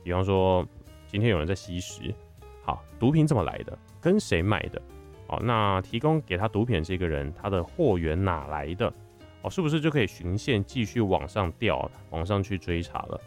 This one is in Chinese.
比方说今天有人在吸食，好，毒品怎么来的，跟谁买的，哦，那提供给他毒品的这个人，他的货源哪来的，哦，是不是就可以循线继续往上调，往上去追查了？